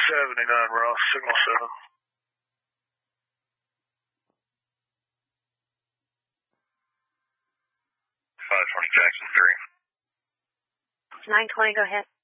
79 Ross, signal 7. 520 Jackson 3. 920, go ahead.